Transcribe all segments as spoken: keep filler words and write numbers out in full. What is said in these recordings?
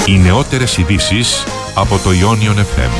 Οι νεότερες ειδήσεις από το Ionion εφ εμ.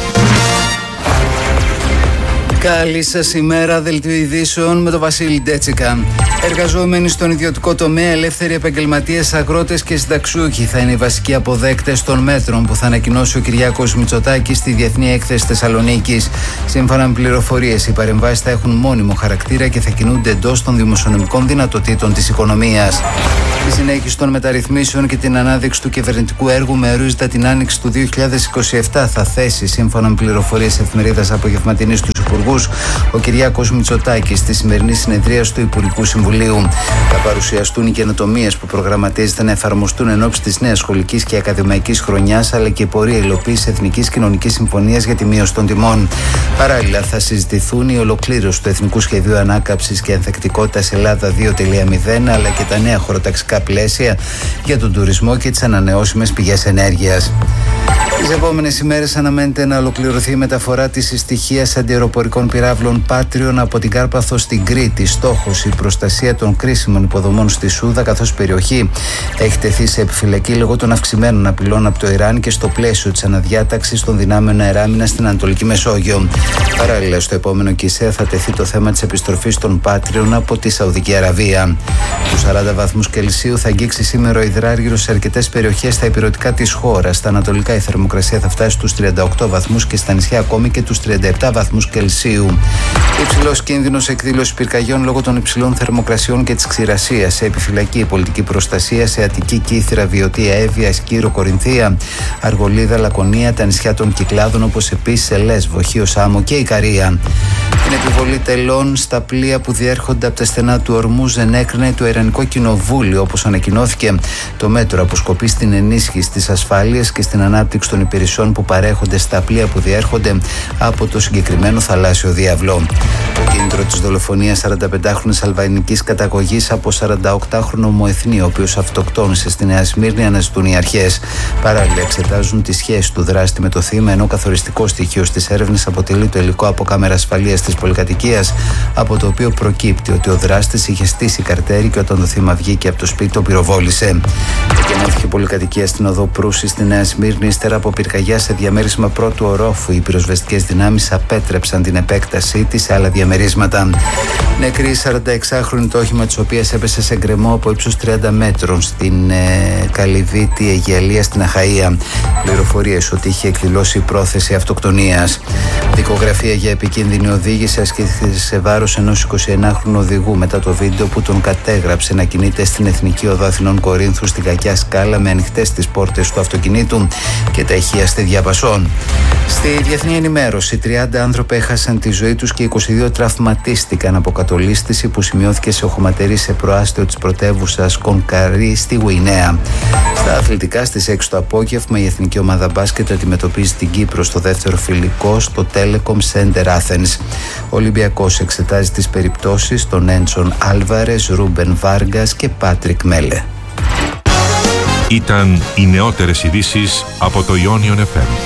Καλή σας ημέρα, δελτίο ειδήσεων με τον Βασίλη Ντέτσικα. Εργαζόμενοι στον ιδιωτικό τομέα, ελεύθεροι επαγγελματίες, αγρότες και συνταξιούχοι θα είναι οι βασικοί αποδέκτες των μέτρων που θα ανακοινώσει ο Κυριάκος Μητσοτάκης στη Διεθνή Έκθεση Θεσσαλονίκης. Σύμφωνα με πληροφορίες, οι παρεμβάσεις θα έχουν μόνιμο χαρακτήρα και θα κινούνται εντός των δημοσιονομικών δυνατοτήτων της οικονομίας. Η συνέχιση των μεταρρυθμίσεων και την ανάδειξη του κυβερνητικού έργου με ορίζοντα την άνοιξη του δύο χιλιάδες είκοσι επτά θα θέσει, σύμφωνα με πληροφορίες εφημερίδας απογευματινής τους υπουργούς, ο Κυριάκος Μητσοτάκης στη σημερινή συνεδρίαση του Υπουργικού Συμβουλίου. Θα παρουσιαστούν οι καινοτομίες που προγραμματίζεται να εφαρμοστούν εν ώψη της νέας σχολικής και ακαδημαϊκής χρονιάς, αλλά και η πορεία υλοποίησης Εθνικής Κοινωνικής Συμφωνίας για τη μείωση των τιμών. Παράλληλα, θα συζητηθούν η ολοκλήρωση του Εθνικού Σχεδίου Ανάκαμψης και Ανθεκτικότητας Ελλάδα δύο κόμμα μηδέν, αλλά και τα νέα χωροταξικά πλαίσια για τον τουρισμό και τις ανανεώσιμες πηγές ενέργειας. Τις επόμενες ημέρες αναμένεται να ολοκληρωθεί η μεταφορά της συστοιχίας αντιαεροπορικών πυράβλων Patriot από την Κάρπαθο στην Κρήτη. Στόχος η προστασία των κρίσιμων υποδομών στη Σούδα, καθώς η περιοχή έχει τεθεί σε επιφυλακή λόγω των αυξημένων απειλών από το Ιράν και στο πλαίσιο της αναδιάταξης των δυνάμεων αεράμινας στην Ανατολική Μεσόγειο. Παράλληλα, στο επόμενο ΚΙΣΕΑ θα τεθεί το θέμα της επιστροφής των Patriot από τη Σαουδική Αραβία. Τους σαράντα βαθμούς Κελσίου θα αγγίξει σήμερα ο υδράργυρος σε αρκετές περιοχές στα ηπειρωτικά της χώρας. Στα ανατολικά η θερμοκρασία θα φτάσει στους τριάντα οκτώ βαθμούς και στα νησιά ακόμη και τους τριάντα επτά βαθμούς Κελσίου. Υψηλός κίνδυνος εκδήλωσης πυρκαγιών λόγω των υψηλών θερμοκρασιών και της ξηρασίας. Σε επιφυλακή η πολιτική προστασία σε Αττική, Κύθυρα, Βιωτία, Εύβοια, Σκύρο, Κορινθία, Αργολίδα, Λακωνία, τα νησιά των Κυκλάδων, όπως επίσης σε Λέσβο, Χίο Σάμο και Ικαρία. Την επιβολή τελών στα πλοία που διέρχονται από τα στενά του Ορμούζ ενέκρινε το Ιρανικό Κοινοβούλιο, όπως ανακοινώθηκε. Το μέτρο αποσκοπεί στην ενίσχυση της ασφάλειας και στην ανάπτυξη των υπηρεσιών που παρέχονται στα πλοία που διέρχονται από το συγκεκριμένο θαλάσσιο διάβλο. Το κίνητρο της δολοφονίας σαρανταπεντάχρονης αλβανικής καταγωγής από σαρανταοκτάχρονο ομοεθνή, ο οποίος αυτοκτόνησε στη Νέα Σμύρνη, αναζητούν οι αρχές. Παράλληλα, εξετάζουν τη σχέση του δράστη με το θύμα, ενώ καθοριστικό στοιχείο στις έρευνες αποτελεί το υλικό από κάμερα ασφαλείας της πολυκατοικίας, από το οποίο προκύπτει ότι ο δράστης είχε στήσει καρτέρι και όταν το θύμα βγήκε από το σπίτι το πυροβόλησε. Εκενώθηκε η πολυκατοικία στην οδό Προύση στη Νέα Σμύρνη, ύστερα από πυρκαγιά σε διαμέρισμα πρώτου ορόφου. Οι πυροσβεστικές δυνάμεις απέτρεψαν την επέκτασή της σε άλλα διαμερίσματα. Νεκρή σαρανταεξάχρονη το όχημα της οποίας έπεσε σε γκρεμό από ύψος τριάντα μέτρων στην ε, Καλυβίτη Αιγιαλία στην Αχαΐα. Πληροφορίες ότι είχε εκδηλώσει πρόθεση αυτοκτονίας. Δικογραφία για επικίνδυνη οδήγηση ασκήθηκε σε βάρος ενός εικοσιενάχρονου οδηγού μετά το βίντεο που τον κατέγραψε να κινείται στην Εθνική Οδό Αθηνών Κορίνθου στη κακιά σκάλα με ανοιχτές τις πόρτες του αυτοκινήτου και τα ηχεία στη διάπασον. Στη διεθνή ενημέρωση, τριάντα άνθρωποι έχασαν τη ζωή τους και είκοσι δύο τραυματίστηκαν από κατολίσθηση που σημειώθηκε σε οχωματερή σε προάστιο της πρωτεύουσας Κονκαρί στη Γουινέα. Στα αθλητικά, στις έξι το απόγευμα, η εθνική ομάδα μπάσκετ αντιμετωπίζει την Κύπρο στο δεύτερο φιλικό στο Telecom Center Athens. Ο Ολυμπιακός εξετάζει τις περιπτώσεις των Έντσον Άλβαρες, Ρούμπεν Βάργας και Πάτρικ Μέλε. Ήταν οι νεότερες ειδήσεις από το Ionion εφ εμ.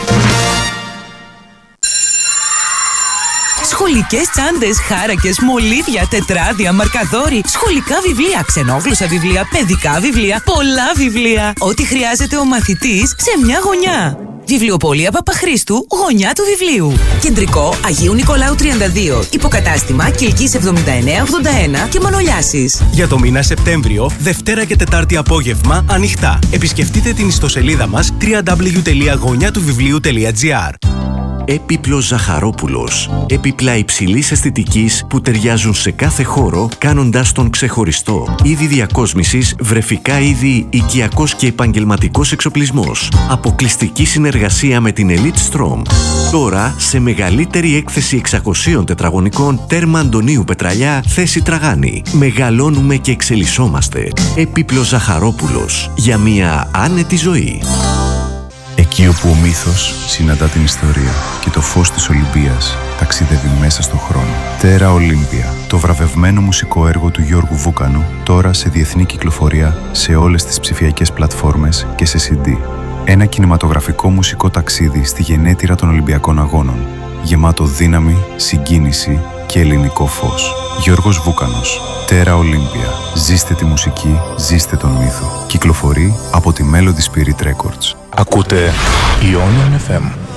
Σχολικές τσάντες, χάρακες, μολύβια, τετράδια, μαρκαδόροι, σχολικά βιβλία, ξενόγλωσσα βιβλία, παιδικά βιβλία, πολλά βιβλία. Ό,τι χρειάζεται ο μαθητής σε μια γωνιά. Βιβλιοπωλεία Παπαχρήστου, γωνιά του βιβλίου. Κεντρικό Αγίου Νικολάου τριάντα δύο. Υποκατάστημα Κιλκής εβδομήντα εννέα ογδόντα ένα και Μανολιάσης. Για το μήνα Σεπτέμβριο, Δευτέρα και Τετάρτη απόγευμα ανοιχτά. Επισκεφτείτε την ιστοσελίδα μας double-u double-u double-u τελεία γωνιά του βιβλίου τελεία τζι άρ. Έπιπλος Ζαχαρόπουλος. Έπιπλα υψηλής αισθητικής που ταιριάζουν σε κάθε χώρο, κάνοντας τον ξεχωριστό. Είδη διακόσμησης, βρεφικά είδη, οικιακός και επαγγελματικός εξοπλισμός. Αποκλειστική συνεργασία με την Elite Strom. Τώρα, σε μεγαλύτερη έκθεση εξακοσίων τετραγωνικών, τέρμα Αντωνίου Πετραλιά, θέση Τραγάνη. Μεγαλώνουμε και εξελισσόμαστε. Έπιπλος Ζαχαρόπουλος. Για μια άνετη ζωή. Εκεί όπου ο μύθος συναντά την ιστορία και το φως της Ολυμπίας ταξιδεύει μέσα στον χρόνο. Τέρα Ολύμπια, το βραβευμένο μουσικό έργο του Γιώργου Βούκανου, τώρα σε διεθνή κυκλοφορία σε όλες τις ψηφιακές πλατφόρμες και σε σι ντι. Ένα κινηματογραφικό μουσικό ταξίδι στη γενέτειρα των Ολυμπιακών Αγώνων. γεμάτο δύναμη, συγκίνηση και ελληνικό φως. Γιώργος Βούκανος. Τέρα Ολύμπια. Ζήστε τη μουσική, ζήστε τον μύθο. Κυκλοφορεί από τη Melody Spirit Records. Ακούτε Ionian εφ εμ.